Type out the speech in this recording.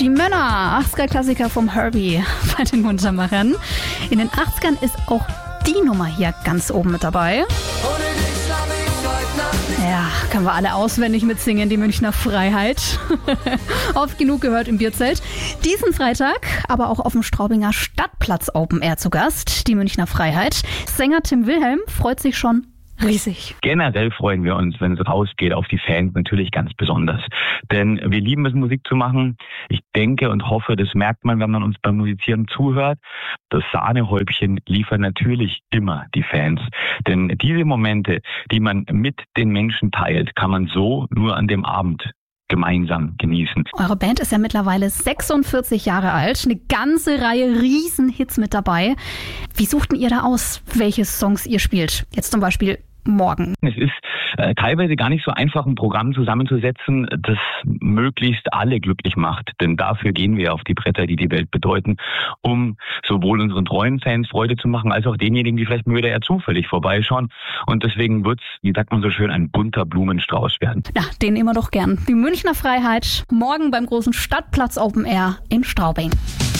Die Männer, 80er-Klassiker vom Herbie bei den Muntermachern. In den 80ern ist auch die Nummer hier ganz oben mit dabei. Ja, können wir alle auswendig mitsingen, die Münchner Freiheit. Oft genug gehört im Bierzelt. Diesen Freitag aber auch auf dem Straubinger Stadtplatz Open Air zu Gast, die Münchner Freiheit. Sänger Tim Wilhelm freut sich schon riesig. Generell freuen wir uns, wenn es rausgeht, auf die Fans natürlich ganz besonders. Denn wir lieben es, Musik zu machen. Ich denke und hoffe, das merkt man, wenn man uns beim Musizieren zuhört. Das Sahnehäubchen liefern natürlich immer die Fans. Denn diese Momente, die man mit den Menschen teilt, kann man so nur an dem Abend gemeinsam genießen. Eure Band ist ja mittlerweile 46 Jahre alt. Eine ganze Reihe Riesenhits mit dabei. Wie suchten ihr da aus, welche Songs ihr spielt? Jetzt zum Beispiel morgen. Es ist teilweise gar nicht so einfach, ein Programm zusammenzusetzen, das möglichst alle glücklich macht. Denn dafür gehen wir auf die Bretter, die die Welt bedeuten, um sowohl unseren treuen Fans Freude zu machen, als auch denjenigen, die vielleicht müde eher zufällig vorbeischauen. Und deswegen wird's, wie sagt man so schön, ein bunter Blumenstrauß werden. Ja, den immer doch gern. Die Münchner Freiheit morgen beim großen Stadtplatz Open Air in Straubing.